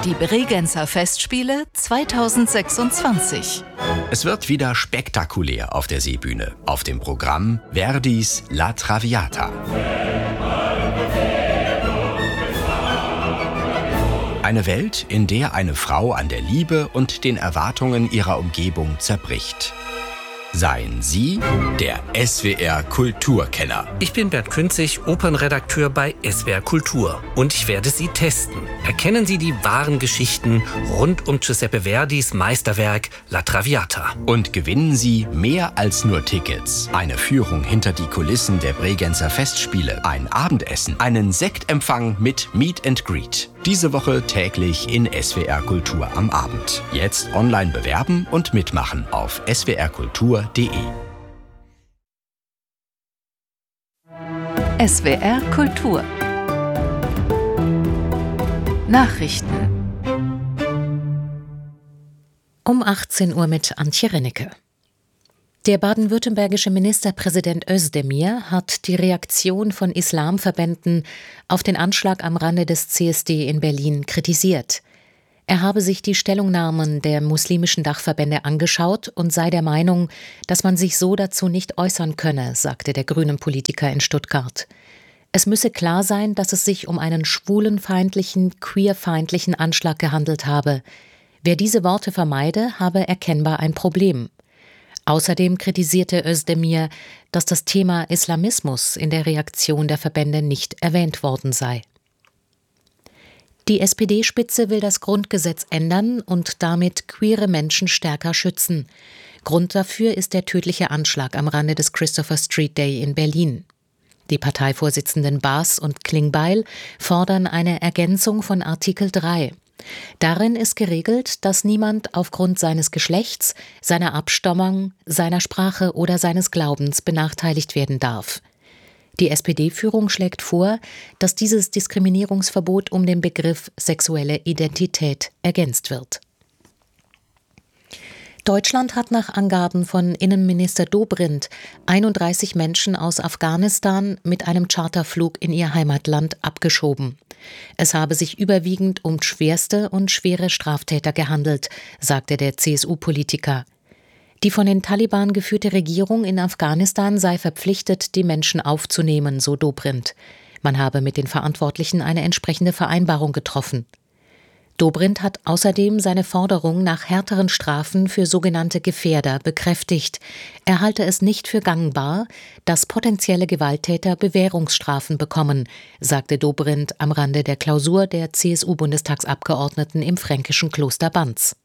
Die Bregenzer Festspiele 2026. Es wird wieder spektakulär auf der Seebühne. Auf dem Programm Verdis La Traviata. Eine Welt, in der eine Frau an der Liebe und den Erwartungen ihrer Umgebung zerbricht. Seien Sie der SWR Kulturkenner. Ich bin Bert Künzig, Opernredakteur bei SWR Kultur. Und ich werde Sie testen. Erkennen Sie die wahren Geschichten rund um Giuseppe Verdis Meisterwerk La Traviata. Und gewinnen Sie mehr als nur Tickets. Eine Führung hinter die Kulissen der Bregenzer Festspiele, ein Abendessen, einen Sektempfang mit Meet and Greet. Diese Woche täglich in SWR Kultur am Abend. Jetzt online bewerben und mitmachen auf swrkultur.de. SWR Kultur. Nachrichten. Um 18 Uhr mit Antje Rennecke. Der baden-württembergische Ministerpräsident Özdemir hat die Reaktion von Islamverbänden auf den Anschlag am Rande des CSD in Berlin kritisiert. Er habe sich die Stellungnahmen der muslimischen Dachverbände angeschaut und sei der Meinung, dass man sich so dazu nicht äußern könne, sagte der Grünen-Politiker in Stuttgart. Es müsse klar sein, dass es sich um einen schwulenfeindlichen, queerfeindlichen Anschlag gehandelt habe. Wer diese Worte vermeide, habe erkennbar ein Problem. Außerdem kritisierte Özdemir, dass das Thema Islamismus in der Reaktion der Verbände nicht erwähnt worden sei. Die SPD-Spitze will das Grundgesetz ändern und damit queere Menschen stärker schützen. Grund dafür ist der tödliche Anschlag am Rande des Christopher Street Day in Berlin. Die Parteivorsitzenden Baas und Klingbeil fordern eine Ergänzung von Artikel 3. Darin ist geregelt, dass niemand aufgrund seines Geschlechts, seiner Abstammung, seiner Sprache oder seines Glaubens benachteiligt werden darf. Die SPD-Führung schlägt vor, dass dieses Diskriminierungsverbot um den Begriff sexuelle Identität ergänzt wird. Deutschland hat nach Angaben von Innenminister Dobrindt 31 Menschen aus Afghanistan mit einem Charterflug in ihr Heimatland abgeschoben. Es habe sich überwiegend um schwerste und schwere Straftäter gehandelt, sagte der CSU-Politiker. Die von den Taliban geführte Regierung in Afghanistan sei verpflichtet, die Menschen aufzunehmen, so Dobrindt. Man habe mit den Verantwortlichen eine entsprechende Vereinbarung getroffen. Dobrindt hat außerdem seine Forderung nach härteren Strafen für sogenannte Gefährder bekräftigt. Er halte es nicht für gangbar, dass potenzielle Gewalttäter Bewährungsstrafen bekommen, sagte Dobrindt am Rande der Klausur der CSU-Bundestagsabgeordneten im fränkischen Kloster Banz.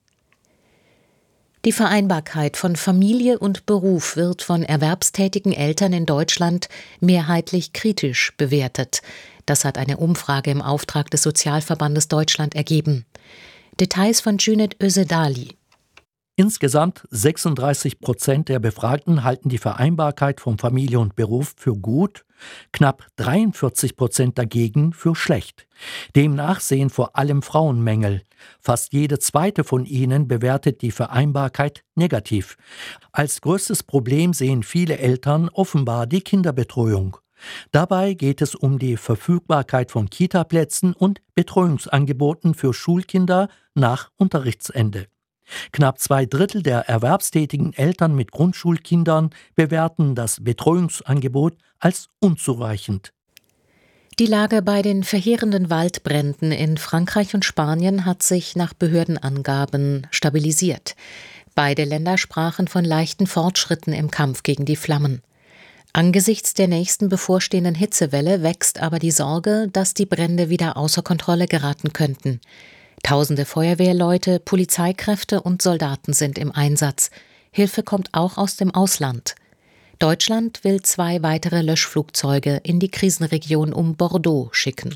Die Vereinbarkeit von Familie und Beruf wird von erwerbstätigen Eltern in Deutschland mehrheitlich kritisch bewertet. Das hat eine Umfrage im Auftrag des Sozialverbandes Deutschland ergeben. Details von Cüneyt Özdali. Insgesamt 36% der Befragten halten die Vereinbarkeit von Familie und Beruf für gut, knapp 43% dagegen für schlecht. Demnach sehen vor allem Frauen Mängel. Fast jede zweite von ihnen bewertet die Vereinbarkeit negativ. Als größtes Problem sehen viele Eltern offenbar die Kinderbetreuung. Dabei geht es um die Verfügbarkeit von Kitaplätzen und Betreuungsangeboten für Schulkinder nach Unterrichtsende. Knapp 2/3 der erwerbstätigen Eltern mit Grundschulkindern bewerten das Betreuungsangebot als unzureichend. Die Lage bei den verheerenden Waldbränden in Frankreich und Spanien hat sich nach Behördenangaben stabilisiert. Beide Länder sprachen von leichten Fortschritten im Kampf gegen die Flammen. Angesichts der nächsten bevorstehenden Hitzewelle wächst aber die Sorge, dass die Brände wieder außer Kontrolle geraten könnten. Tausende Feuerwehrleute, Polizeikräfte und Soldaten sind im Einsatz. Hilfe kommt auch aus dem Ausland. Deutschland will 2 weitere Löschflugzeuge in die Krisenregion um Bordeaux schicken.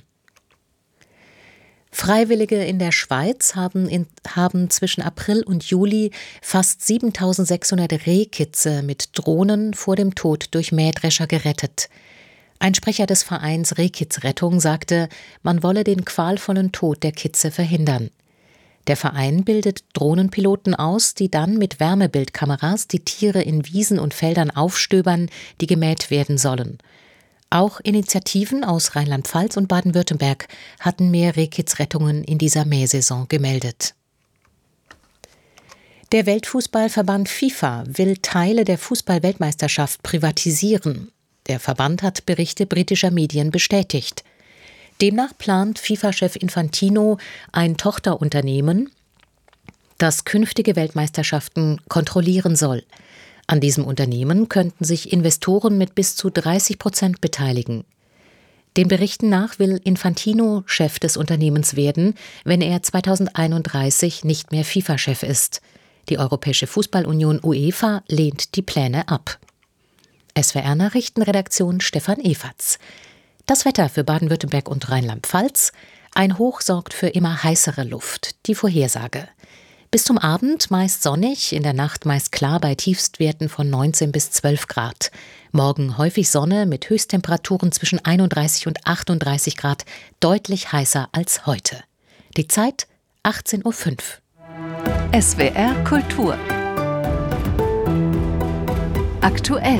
Freiwillige in der Schweiz haben zwischen April und Juli fast 7.600 Rehkitze mit Drohnen vor dem Tod durch Mähdrescher gerettet. Ein Sprecher des Vereins Rehkitzrettung sagte, man wolle den qualvollen Tod der Kitze verhindern. Der Verein bildet Drohnenpiloten aus, die dann mit Wärmebildkameras die Tiere in Wiesen und Feldern aufstöbern, die gemäht werden sollen. Auch Initiativen aus Rheinland-Pfalz und Baden-Württemberg hatten mehr Rehkitzrettungen in dieser Mähsaison gemeldet. Der Weltfußballverband FIFA will Teile der Fußball-Weltmeisterschaft privatisieren. Der Verband hat Berichte britischer Medien bestätigt. Demnach plant FIFA-Chef Infantino ein Tochterunternehmen, das künftige Weltmeisterschaften kontrollieren soll. An diesem Unternehmen könnten sich Investoren mit bis zu 30% beteiligen. Den Berichten nach will Infantino Chef des Unternehmens werden, wenn er 2031 nicht mehr FIFA-Chef ist. Die Europäische Fußballunion UEFA lehnt die Pläne ab. SWR-Nachrichtenredaktion Stefan Efatz. Das Wetter für Baden-Württemberg und Rheinland-Pfalz. Ein Hoch sorgt für immer heißere Luft. Die Vorhersage. Bis zum Abend meist sonnig, in der Nacht meist klar bei Tiefstwerten von 19 bis 12 Grad. Morgen häufig Sonne mit Höchsttemperaturen zwischen 31 und 38 Grad, deutlich heißer als heute. Die Zeit 18:05 Uhr. SWR Kultur. Aktuell.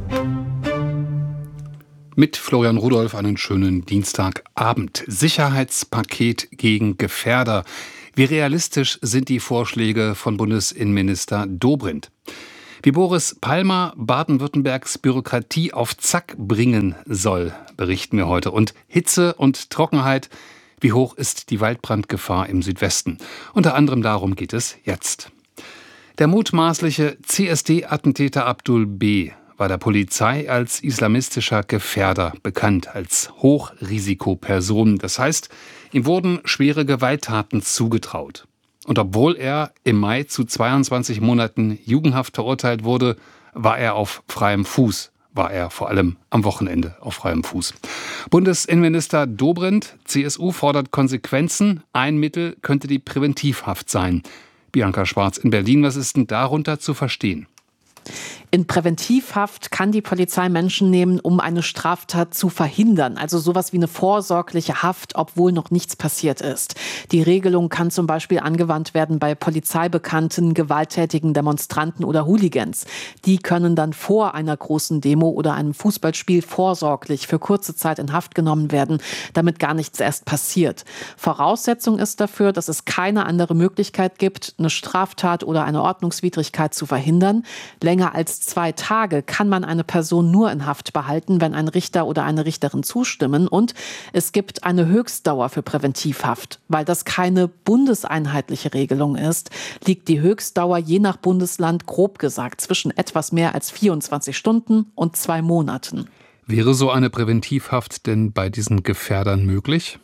Mit Florian Rudolph einen schönen Dienstagabend. Sicherheitspaket gegen Gefährder. Wie realistisch sind die Vorschläge von Bundesinnenminister Dobrindt? Wie Boris Palmer Baden-Württembergs Bürokratie auf Zack bringen soll, berichten wir heute. Und Hitze und Trockenheit. Wie hoch ist die Waldbrandgefahr im Südwesten? Unter anderem darum geht es jetzt. Der mutmaßliche CSD-Attentäter Abdul B. war der Polizei als islamistischer Gefährder bekannt, als Hochrisikoperson. Das heißt, ihm wurden schwere Gewalttaten zugetraut. Und obwohl er im Mai zu 22 Monaten Jugendhaft verurteilt wurde, war er auf freiem Fuß. War er vor allem am Wochenende auf freiem Fuß. Bundesinnenminister Dobrindt, CSU, fordert Konsequenzen. Ein Mittel könnte die Präventivhaft sein. Bianca Schwarz in Berlin, was ist denn darunter zu verstehen? In Präventivhaft kann die Polizei Menschen nehmen, um eine Straftat zu verhindern. Also sowas wie eine vorsorgliche Haft, obwohl noch nichts passiert ist. Die Regelung kann zum Beispiel angewandt werden bei polizeibekannten, gewalttätigen Demonstranten oder Hooligans. Die können dann vor einer großen Demo oder einem Fußballspiel vorsorglich für kurze Zeit in Haft genommen werden, damit gar nichts erst passiert. Voraussetzung ist dafür, dass es keine andere Möglichkeit gibt, eine Straftat oder eine Ordnungswidrigkeit zu verhindern. Länger als 2 Tage kann man eine Person nur in Haft behalten, wenn ein Richter oder eine Richterin zustimmen. Und es gibt eine Höchstdauer für Präventivhaft. Weil das keine bundeseinheitliche Regelung ist, liegt die Höchstdauer je nach Bundesland grob gesagt zwischen etwas mehr als 24 Stunden und 2 Monaten. Wäre so eine Präventivhaft denn bei diesen Gefährdern möglich?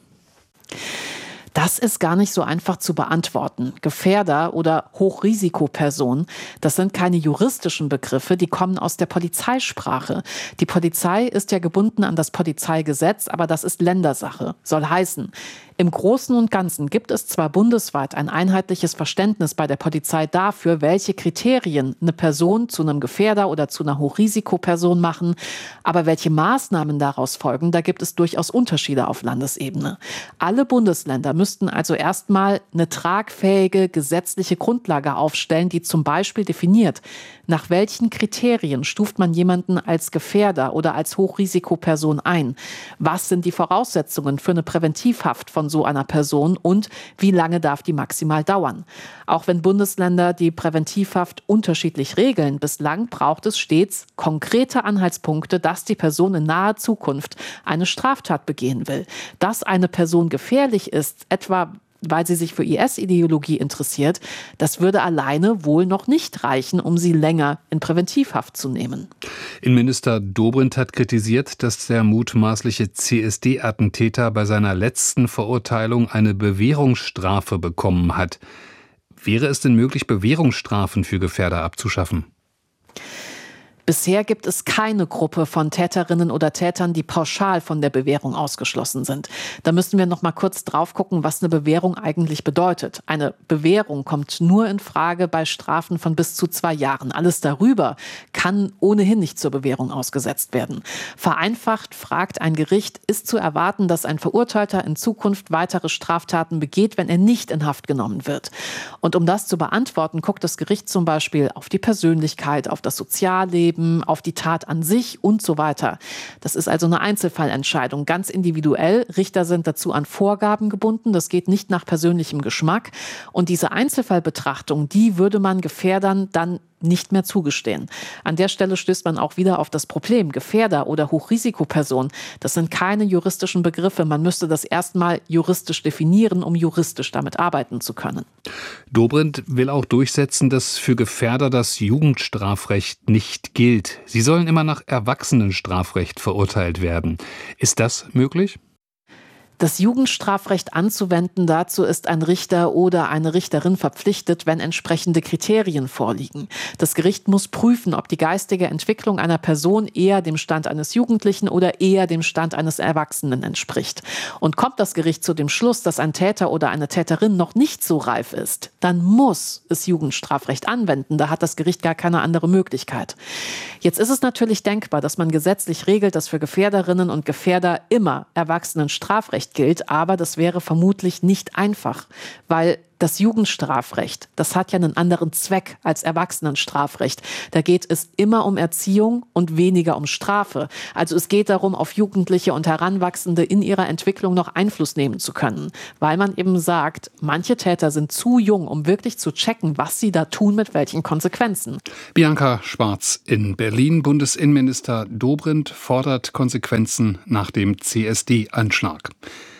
Das ist gar nicht so einfach zu beantworten. Gefährder oder Hochrisikoperson, das sind keine juristischen Begriffe, die kommen aus der Polizeisprache. Die Polizei ist ja gebunden an das Polizeigesetz, aber das ist Ländersache. Soll heißen, im Großen und Ganzen gibt es zwar bundesweit ein einheitliches Verständnis bei der Polizei dafür, welche Kriterien eine Person zu einem Gefährder oder zu einer Hochrisikoperson machen, aber welche Maßnahmen daraus folgen, da gibt es durchaus Unterschiede auf Landesebene. Alle Bundesländer müssten also erstmal eine tragfähige gesetzliche Grundlage aufstellen, die zum Beispiel definiert, nach welchen Kriterien stuft man jemanden als Gefährder oder als Hochrisikoperson ein? Was sind die Voraussetzungen für eine Präventivhaft von so einer Person und wie lange darf die maximal dauern? Auch wenn Bundesländer die Präventivhaft unterschiedlich regeln, bislang braucht es stets konkrete Anhaltspunkte, dass die Person in naher Zukunft eine Straftat begehen will. Dass eine Person gefährlich ist, etwa weil sie sich für IS-Ideologie interessiert, das würde alleine wohl noch nicht reichen, um sie länger in Präventivhaft zu nehmen. Innenminister Dobrindt hat kritisiert, dass der mutmaßliche CSD-Attentäter bei seiner letzten Verurteilung eine Bewährungsstrafe bekommen hat. Wäre es denn möglich, Bewährungsstrafen für Gefährder abzuschaffen? Bisher gibt es keine Gruppe von Täterinnen oder Tätern, die pauschal von der Bewährung ausgeschlossen sind. Da müssen wir noch mal kurz drauf gucken, was eine Bewährung eigentlich bedeutet. Eine Bewährung kommt nur in Frage bei Strafen von bis zu 2 Jahren. Alles darüber kann ohnehin nicht zur Bewährung ausgesetzt werden. Vereinfacht fragt ein Gericht, ist zu erwarten, dass ein Verurteilter in Zukunft weitere Straftaten begeht, wenn er nicht in Haft genommen wird. Und um das zu beantworten, guckt das Gericht zum Beispiel auf die Persönlichkeit, auf das Sozialleben, zugeben, auf die Tat an sich und so weiter. Das ist also eine Einzelfallentscheidung, ganz individuell. Richter sind dazu an Vorgaben gebunden. Das geht nicht nach persönlichem Geschmack. Und diese Einzelfallbetrachtung, die würde man Gefährdern dann nicht mehr zugestehen. An der Stelle stößt man auch wieder auf das Problem. Gefährder oder Hochrisikoperson, das sind keine juristischen Begriffe. Man müsste das erstmal juristisch definieren, um juristisch damit arbeiten zu können. Dobrindt will auch durchsetzen, dass für Gefährder das Jugendstrafrecht nicht gilt. Sie sollen immer nach Erwachsenenstrafrecht verurteilt werden. Ist das möglich? Das Jugendstrafrecht anzuwenden, dazu ist ein Richter oder eine Richterin verpflichtet, wenn entsprechende Kriterien vorliegen. Das Gericht muss prüfen, ob die geistige Entwicklung einer Person eher dem Stand eines Jugendlichen oder eher dem Stand eines Erwachsenen entspricht. Und kommt das Gericht zu dem Schluss, dass ein Täter oder eine Täterin noch nicht so reif ist, dann muss es Jugendstrafrecht anwenden. Da hat das Gericht gar keine andere Möglichkeit. Jetzt ist es natürlich denkbar, dass man gesetzlich regelt, dass für Gefährderinnen und Gefährder immer Erwachsenenstrafrecht gilt, aber das wäre vermutlich nicht einfach, weil das Jugendstrafrecht, das hat ja einen anderen Zweck als Erwachsenenstrafrecht. Da geht es immer um Erziehung und weniger um Strafe. Also es geht darum, auf Jugendliche und Heranwachsende in ihrer Entwicklung noch Einfluss nehmen zu können, weil man eben sagt, manche Täter sind zu jung, um wirklich zu checken, was sie da tun, mit welchen Konsequenzen. Bianca Schwarz in Berlin. Bundesinnenminister Dobrindt fordert Konsequenzen nach dem CSD-Anschlag.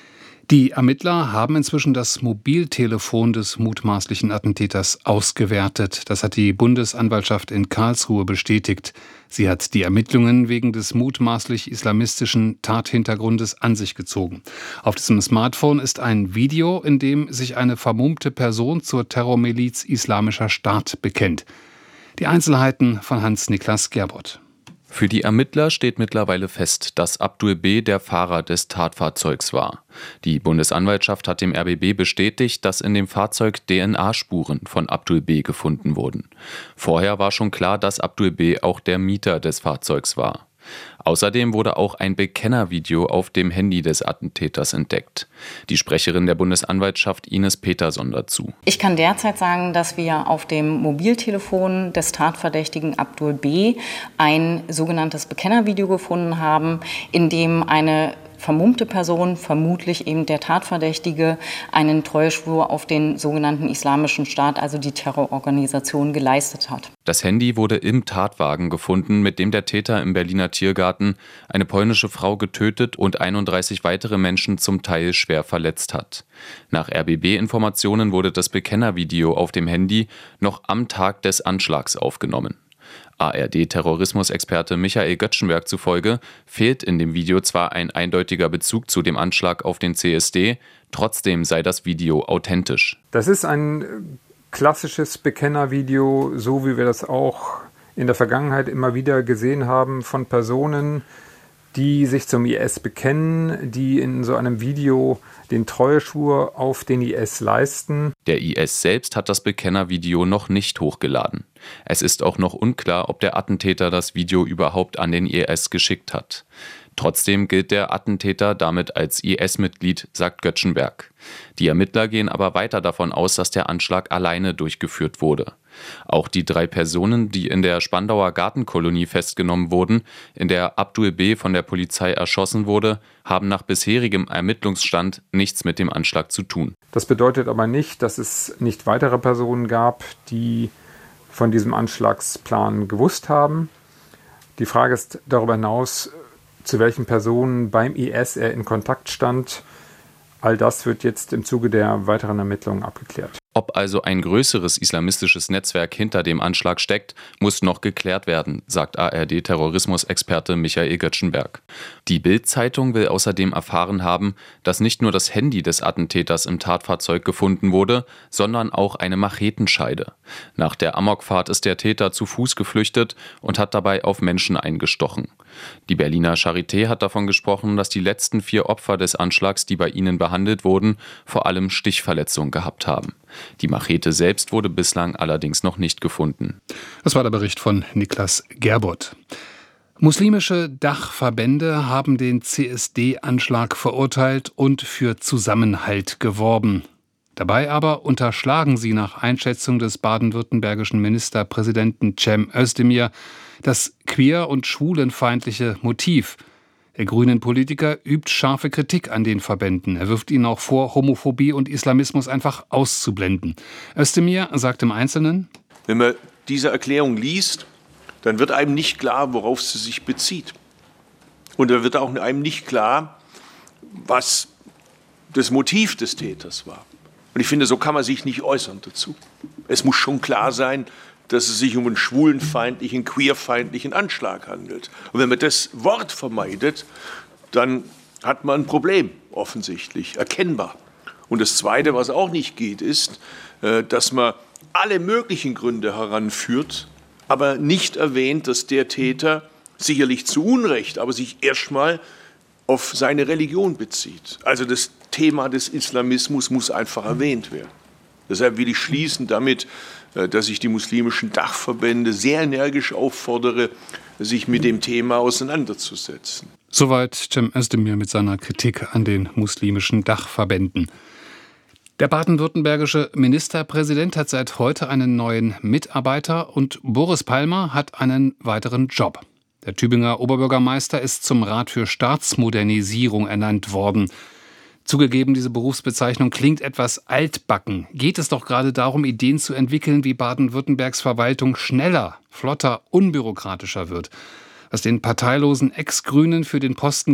Die Ermittler haben inzwischen das Mobiltelefon des mutmaßlichen Attentäters ausgewertet. Das hat die Bundesanwaltschaft in Karlsruhe bestätigt. Sie hat die Ermittlungen wegen des mutmaßlich islamistischen Tathintergrundes an sich gezogen. Auf diesem Smartphone ist ein Video, in dem sich eine vermummte Person zur Terrormiliz Islamischer Staat bekennt. Die Einzelheiten von Hans-Niklas Gerbert. Für die Ermittler steht mittlerweile fest, dass Abdul B. der Fahrer des Tatfahrzeugs war. Die Bundesanwaltschaft hat dem RBB bestätigt, dass in dem Fahrzeug DNA-Spuren von Abdul B. gefunden wurden. Vorher war schon klar, dass Abdul B. auch der Mieter des Fahrzeugs war. Außerdem wurde auch ein Bekennervideo auf dem Handy des Attentäters entdeckt. Die Sprecherin der Bundesanwaltschaft Ines Peterson dazu. Ich kann derzeit sagen, dass wir auf dem Mobiltelefon des Tatverdächtigen Abdul B. ein sogenanntes Bekennervideo gefunden haben, in dem eine vermummte Person, vermutlich eben der Tatverdächtige, einen Treueschwur auf den sogenannten Islamischen Staat, also die Terrororganisation, geleistet hat. Das Handy wurde im Tatwagen gefunden, mit dem der Täter im Berliner Tiergarten eine polnische Frau getötet und 31 weitere Menschen zum Teil schwer verletzt hat. Nach RBB-Informationen wurde das Bekennervideo auf dem Handy noch am Tag des Anschlags aufgenommen. ARD-Terrorismusexperte Michael Göttschenberg zufolge fehlt in dem Video zwar ein eindeutiger Bezug zu dem Anschlag auf den CSD, trotzdem sei das Video authentisch. Das ist ein klassisches Bekennervideo, so wie wir das auch in der Vergangenheit immer wieder gesehen haben von Personen, die sich zum IS bekennen, die in so einem Video den Treueschwur auf den IS leisten. Der IS selbst hat das Bekennervideo noch nicht hochgeladen. Es ist auch noch unklar, ob der Attentäter das Video überhaupt an den IS geschickt hat. Trotzdem gilt der Attentäter damit als IS-Mitglied, sagt Göttschenberg. Die Ermittler gehen aber weiter davon aus, dass der Anschlag alleine durchgeführt wurde. Auch die 3 Personen, die in der Spandauer Gartenkolonie festgenommen wurden, in der Abdul B. von der Polizei erschossen wurde, haben nach bisherigem Ermittlungsstand nichts mit dem Anschlag zu tun. Das bedeutet aber nicht, dass es nicht weitere Personen gab, die von diesem Anschlagsplan gewusst haben. Die Frage ist darüber hinaus, zu welchen Personen beim IS er in Kontakt stand. All das wird jetzt im Zuge der weiteren Ermittlungen abgeklärt. Ob also ein größeres islamistisches Netzwerk hinter dem Anschlag steckt, muss noch geklärt werden, sagt ARD-Terrorismusexperte Michael Göttschenberg. Die Bild-Zeitung will außerdem erfahren haben, dass nicht nur das Handy des Attentäters im Tatfahrzeug gefunden wurde, sondern auch eine Machetenscheide. Nach der Amokfahrt ist der Täter zu Fuß geflüchtet und hat dabei auf Menschen eingestochen. Die Berliner Charité hat davon gesprochen, dass die letzten 4 Opfer des Anschlags, die bei ihnen behandelt wurden, vor allem Stichverletzungen gehabt haben. Die Machete selbst wurde bislang allerdings noch nicht gefunden. Das war der Bericht von Niklas Gerbert. Muslimische Dachverbände haben den CSD-Anschlag verurteilt und für Zusammenhalt geworben. Dabei aber unterschlagen sie nach Einschätzung des baden-württembergischen Ministerpräsidenten Cem Özdemir das queer- und schwulenfeindliche Motiv. Der grünen Politiker übt scharfe Kritik an den Verbänden. Er wirft ihnen auch vor, Homophobie und Islamismus einfach auszublenden. Özdemir sagt im Einzelnen: Wenn man diese Erklärung liest, dann wird einem nicht klar, worauf sie sich bezieht. Und da wird auch einem nicht klar, was das Motiv des Täters war. Und ich finde, so kann man sich nicht äußern dazu. Es muss schon klar sein, dass es sich um einen schwulenfeindlichen, queerfeindlichen Anschlag handelt. Und wenn man das Wort vermeidet, dann hat man ein Problem, offensichtlich, erkennbar. Und das Zweite, was auch nicht geht, ist, dass man alle möglichen Gründe heranführt, aber nicht erwähnt, dass der Täter sicherlich zu Unrecht, aber sich erstmal auf seine Religion bezieht. Also das Thema des Islamismus muss einfach erwähnt werden. Deshalb will ich schließen damit, dass ich die muslimischen Dachverbände sehr energisch auffordere, sich mit dem Thema auseinanderzusetzen. Soweit Cem Özdemir mit seiner Kritik an den muslimischen Dachverbänden. Der baden-württembergische Ministerpräsident hat seit heute einen neuen Mitarbeiter und Boris Palmer hat einen weiteren Job. Der Tübinger Oberbürgermeister ist zum Rat für Staatsmodernisierung ernannt worden. Zugegeben, diese Berufsbezeichnung klingt etwas altbacken. Geht es doch gerade darum, Ideen zu entwickeln, wie Baden-Württembergs Verwaltung schneller, flotter, unbürokratischer wird. Was den parteilosen Ex-Grünen für den Posten